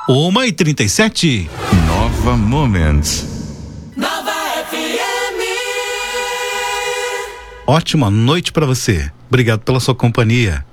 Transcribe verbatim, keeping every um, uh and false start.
uma e trinta e sete. Nova Moments. Nova F M. Ótima noite pra você. Obrigado pela sua companhia.